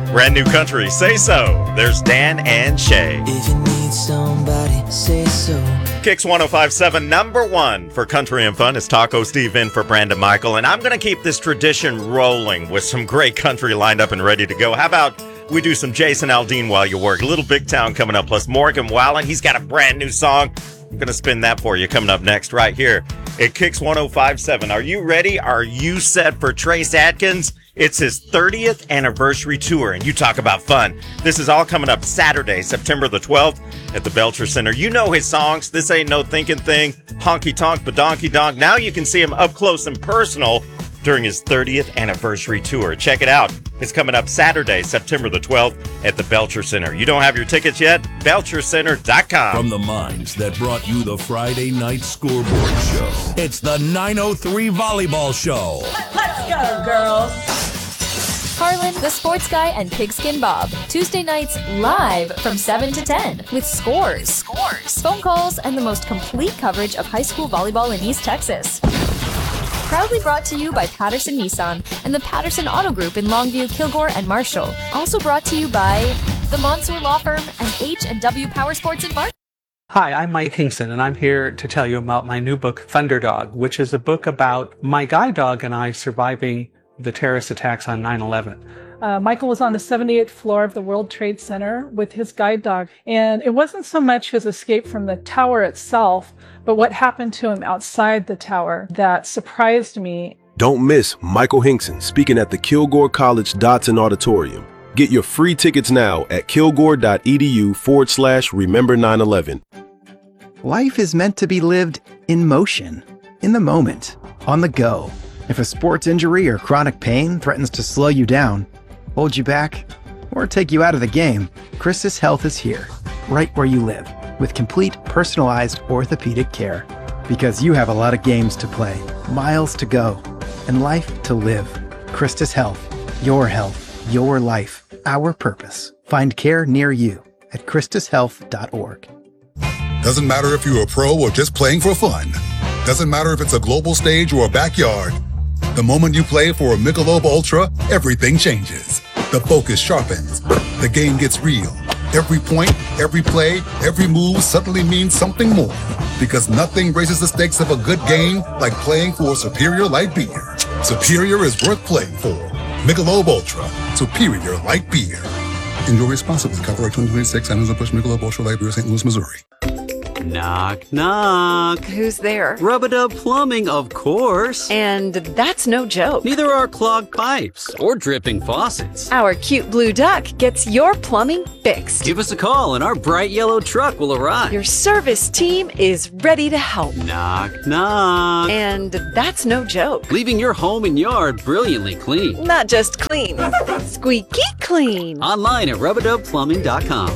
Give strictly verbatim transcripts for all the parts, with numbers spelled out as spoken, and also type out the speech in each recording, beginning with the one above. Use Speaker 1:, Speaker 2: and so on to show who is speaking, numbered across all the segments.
Speaker 1: Brand new country, Say So. There's Dan and Shay.
Speaker 2: If you need somebody, say so.
Speaker 1: Kicks one oh five point seven, number one for country and fun. It's Taco Steve in for Brandon Michael. And I'm going to keep this tradition rolling with some great country lined up and ready to go. How about we do some Jason Aldean while you work? Little Big Town coming up, plus Morgan Wallen. He's got a brand new song. I'm going to spin that for you coming up next right here. It Kicks one oh five point seven. Are you ready? Are you set for Trace Adkins? It's his thirtieth anniversary tour, and you talk about fun. This is all coming up Saturday, September the twelfth at the Belcher Center. You know his songs. This Ain't No Thinking Thing, Honky Tonk, Badonky Donk. Now you can see him up close and personal during his thirtieth anniversary tour. Check it out. It's coming up Saturday, September the twelfth at the Belcher Center. You don't have your tickets yet? belcher center dot com.
Speaker 3: From the minds that brought you the Friday Night Scoreboard Show, it's the nine oh three Volleyball Show.
Speaker 4: Let's go, girls.
Speaker 5: Harlan, the Sports Guy, and Pigskin Bob. Tuesday nights live from seven to ten with scores, scores, phone calls, and the most complete coverage of high school volleyball in East Texas. Proudly brought to you by Patterson Nissan and the Patterson Auto Group in Longview, Kilgore, and Marshall. Also brought to you by the Monsoor Law Firm and H and W Power Sports in Marshall.
Speaker 6: Hi, I'm Mike Hinkson, and I'm here to tell you about my new book, Thunderdog, which is a book about my guide dog and I surviving the terrorist attacks on nine eleven.
Speaker 7: Uh, Michael was on the seventy-eighth floor of the World Trade Center with his guide dog, and it wasn't so much his escape from the tower itself, but what happened to him outside the tower that surprised me.
Speaker 8: Don't miss Michael Hinkson speaking at the Kilgore College Dotson Auditorium. Get your free tickets now at kilgore.edu forward slash remember 9/11.
Speaker 9: Life is meant to be lived in motion, in the moment, on the go. If a sports injury or chronic pain threatens to slow you down, hold you back, or take you out of the game, Christus Health is here, right where you live, with complete personalized orthopedic care. Because you have a lot of games to play, miles to go, and life to live. Christus Health, your health, your life, our purpose. Find care near you at christus health dot org.
Speaker 10: Doesn't matter if you're a pro or just playing for fun. Doesn't matter if it's a global stage or a backyard. The moment you play for a Michelob Ultra, everything changes. The focus sharpens. The game gets real. Every point, every play, every move suddenly means something more. Because nothing raises the stakes of a good game like playing for Superior Light Beer. Superior is worth playing for. Michelob Ultra, Superior Light Beer. Enjoy responsibly. Copyright twenty twenty-six, Anheuser-Busch Michelob Ultra Light Beer, Saint Louis, Missouri.
Speaker 11: Knock, knock.
Speaker 12: Who's there?
Speaker 11: Rub-a-Dub Plumbing, of course.
Speaker 12: And that's no joke.
Speaker 11: Neither are clogged pipes or dripping faucets.
Speaker 12: Our cute blue duck gets your plumbing fixed.
Speaker 11: Give us a call and our bright yellow truck will arrive.
Speaker 12: Your service team is ready to help.
Speaker 11: Knock, knock.
Speaker 12: And that's no joke.
Speaker 11: Leaving your home and yard brilliantly clean.
Speaker 12: Not just clean, squeaky clean.
Speaker 11: Online at rub a dub plumbing dot com.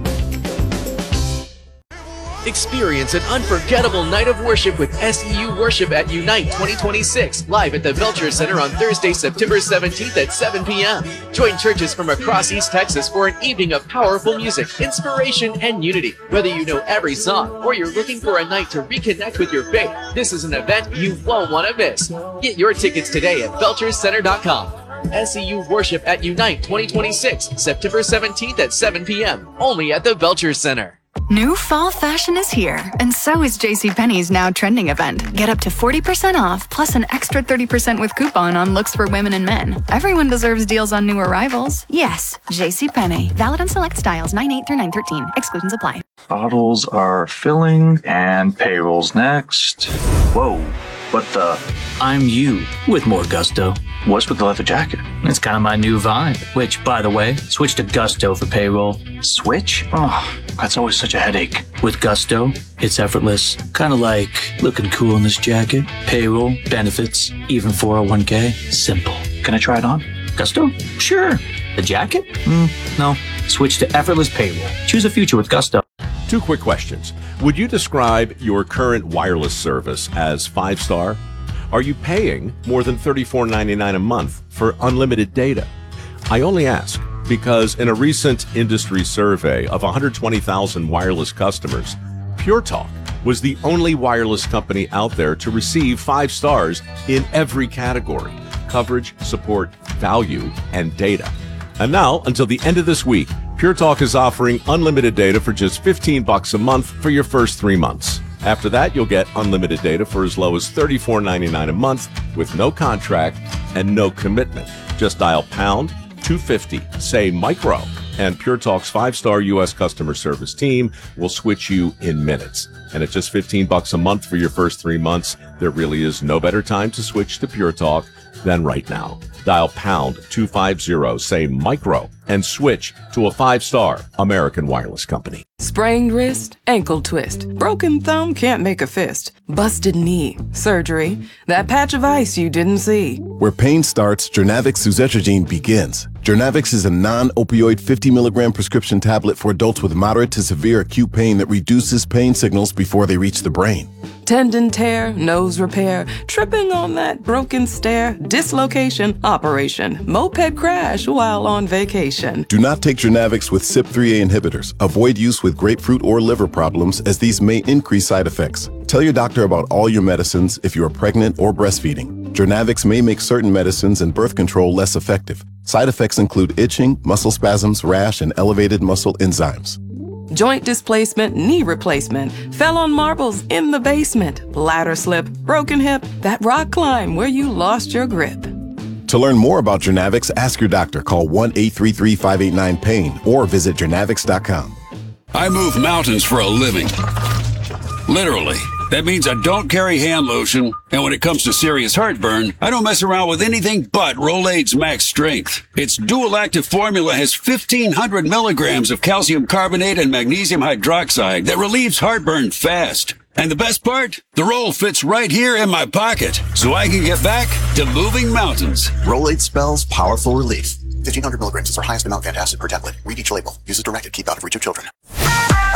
Speaker 13: Experience an unforgettable night of worship with S E U Worship at Unite twenty twenty-six, live at the Belcher Center on Thursday, September seventeenth at seven p.m. Join churches from across East Texas for an evening of powerful music, inspiration, and unity. Whether you know every song or you're looking for a night to reconnect with your faith, this is an event you won't want to miss. Get your tickets today at belcher center dot com. S E U Worship at Unite twenty twenty-six, September seventeenth at seven p.m. only at the Belcher Center.
Speaker 14: New fall fashion is here, and so is JCPenney's now trending event. Get up to forty percent off, plus an extra thirty percent with coupon on looks for women and men. Everyone deserves deals on new arrivals. Yes, JCPenney. Valid on select styles nine eight through nine thirteen. Exclusions apply.
Speaker 15: Bottles are filling, and payrolls next. Whoa, what the?
Speaker 16: I'm you with more gusto.
Speaker 15: What's with the leather jacket?
Speaker 16: It's kind of my new vibe, which, by the way, switch to Gusto for payroll.
Speaker 15: Switch? Oh, that's always such a headache.
Speaker 16: With Gusto, it's effortless. Kind of like looking cool in this jacket, payroll, benefits, even four oh one k. Simple.
Speaker 15: Can I try it on?
Speaker 16: Gusto? Sure. The jacket? Mm, no. Switch to effortless payroll. Choose a future with Gusto.
Speaker 17: Two quick questions. Would you describe your current wireless service as five-star? Are you paying more than thirty-four ninety-nine a month for unlimited data? I only ask because in a recent industry survey of one hundred twenty thousand wireless customers, Pure Talk was the only wireless company out there to receive five stars in every category: coverage, support, value, and data. And now, until the end of this week, Pure Talk is offering unlimited data for just fifteen bucks a month for your first three months. After that, you'll get unlimited data for as low as thirty-four ninety-nine a month with no contract and no commitment. Just dial pound two fifty, say micro, and Pure Talk's five-star U S customer service team will switch you in minutes. And at just fifteen bucks a month for your first three months, there really is no better time to switch to Pure Talk than right now. Dial pound two fifty, say micro, and switch to a five-star American Wireless company.
Speaker 18: Sprained wrist, ankle twist, broken thumb can't make a fist, busted knee, surgery, that patch of ice you didn't see.
Speaker 19: Where pain starts, Jernavix suzetrigine begins. Jernavix is a non-opioid fifty milligram prescription tablet for adults with moderate to severe acute pain that reduces pain signals before they reach the brain.
Speaker 18: Tendon tear, nose repair, tripping on that broken stair, dislocation, operation, moped crash while on vacation.
Speaker 19: Do not take Jernavix with C Y P three A inhibitors. Avoid use with grapefruit or liver problems, as these may increase side effects. Tell your doctor about all your medicines if you are pregnant or breastfeeding. Jernavix may make certain medicines and birth control less effective. Side effects include itching, muscle spasms, rash, and elevated muscle enzymes.
Speaker 18: Joint displacement, knee replacement, fell on marbles in the basement, ladder slip, broken hip, that rock climb where you lost your grip.
Speaker 19: To learn more about Jernavix, ask your doctor. Call one eight three three, five eight nine, pain or visit Jernavix dot com.
Speaker 20: I move mountains for a living. Literally. That means I don't carry hand lotion, and when it comes to serious heartburn, I don't mess around with anything but Rolaids Max Strength. Its dual-active formula has fifteen hundred milligrams of calcium carbonate and magnesium hydroxide that relieves heartburn fast. And the best part? The roll fits right here in my pocket, so I can get back to moving mountains.
Speaker 21: Rolaids spells powerful relief. fifteen hundred milligrams is our highest amount of antacid per tablet. Read each label. Use as directed. Keep out of reach of children.